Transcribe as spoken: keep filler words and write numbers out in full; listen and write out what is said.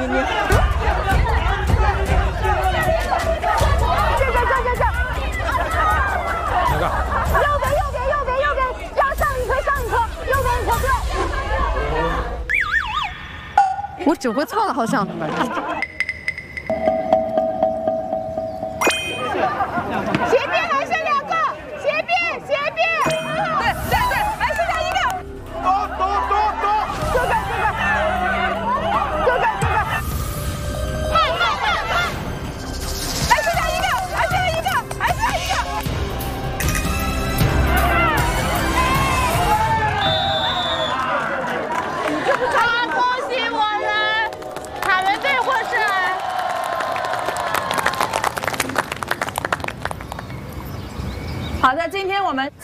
你你。这这这这这。 哪个？ 右边右边右边右边，要上一颗上一颗，右边一颗对。我指挥错了，好像。斜边还剩两个，斜边斜边。对对对，还剩下一个。 躲躲躲躲！ 这个这个，这个这个。慢慢慢慢。还剩下一个，还剩下一个，还剩下一个。 啊！恭喜我们海伦队获胜。 好的，今天我们。